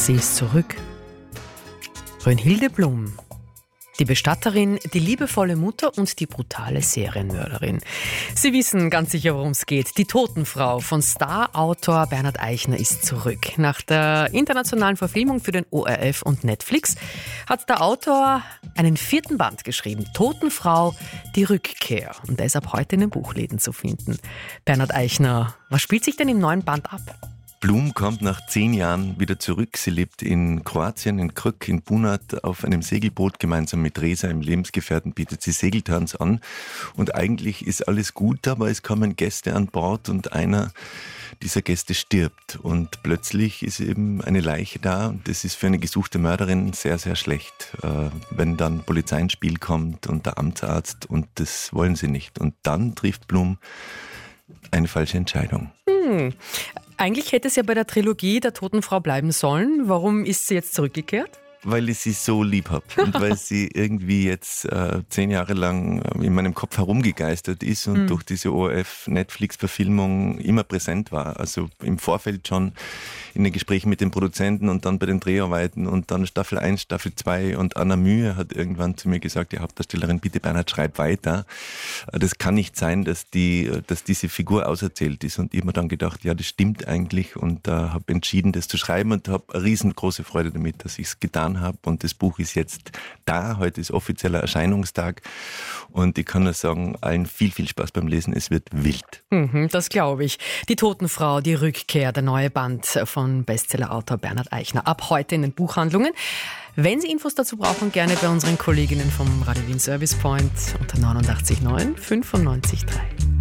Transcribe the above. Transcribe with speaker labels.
Speaker 1: Sie ist zurück. Brünnhilde Blum. Die Bestatterin, die liebevolle Mutter und die brutale Serienmörderin. Sie wissen ganz sicher, worum es geht. Die Totenfrau von Star-Autor Bernhard Eichner ist zurück. Nach der internationalen Verfilmung für den ORF und Netflix hat der Autor einen 4. Band geschrieben. Totenfrau, die Rückkehr. Und der ist ab heute in den Buchläden zu finden. Bernhard Eichner, was spielt sich denn im neuen Band ab?
Speaker 2: Blum kommt nach 10 Jahren wieder zurück. Sie lebt in Kroatien, in Krk, in Bunat, auf einem Segelboot. Gemeinsam mit Resa, im Lebensgefährten, bietet sie Segeltanz an. Und eigentlich ist alles gut, aber es kommen Gäste an Bord und einer dieser Gäste stirbt. Und plötzlich ist eben eine Leiche da. Und das ist für eine gesuchte Mörderin sehr, sehr schlecht. Wenn dann Polizei ins Spiel kommt und der Amtsarzt, und das wollen sie nicht. Und dann trifft Blum eine falsche Entscheidung.
Speaker 1: Eigentlich hätte es ja bei der Trilogie der Totenfrau bleiben sollen. Warum ist sie jetzt zurückgekehrt?
Speaker 2: Weil ich sie so lieb habe und weil sie irgendwie jetzt 10 Jahre lang in meinem Kopf herumgegeistert ist und durch diese ORF-Netflix-Verfilmung immer präsent war. Also im Vorfeld schon in den Gesprächen mit den Produzenten und dann bei den Dreharbeiten und dann Staffel 1, Staffel 2 und Anna Mühe hat irgendwann zu mir gesagt, die Hauptdarstellerin, bitte Bernhard, schreib weiter. Das kann nicht sein, dass diese Figur auserzählt ist. Und ich habe mir dann gedacht, ja, das stimmt eigentlich und habe entschieden, das zu schreiben und habe eine riesengroße Freude damit, dass ich es getan habe. Und das Buch ist jetzt da. Heute ist offizieller Erscheinungstag. Und ich kann nur sagen, allen viel, viel Spaß beim Lesen. Es wird wild.
Speaker 1: Das glaube ich. Die Totenfrau, die Rückkehr, der neue Band von Bestsellerautor Bernhard Eichner. Ab heute in den Buchhandlungen. Wenn Sie Infos dazu brauchen, gerne bei unseren Kolleginnen vom Radio Wien Service Point unter 89.9 95.3.